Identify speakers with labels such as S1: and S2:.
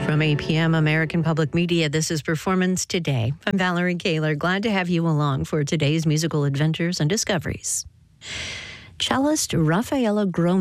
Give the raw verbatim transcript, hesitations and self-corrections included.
S1: From A P M American Public Media, this is Performance Today. I'm Valerie Kaler. Glad to have you along for today's musical adventures and discoveries. Cellist Raffaella Gromit